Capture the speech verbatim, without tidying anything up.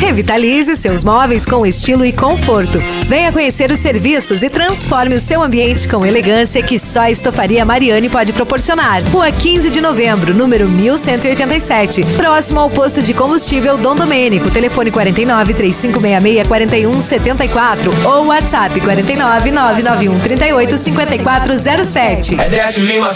Revitalize seus móveis com estilo e conforto. Venha conhecer os serviços e transforme o seu ambiente com elegância que só a Estofaria Mariani pode proporcionar. Rua quinze de novembro, número mil cento e oitenta e sete, próximo ao posto de combustível Dom Domênico. Telefone quarenta e nove, três cinco seis seis, quarenta e um setenta e quatro ou WhatsApp quarenta e nove, nove nove um, trinta e oito, cinquenta e quatro zero sete.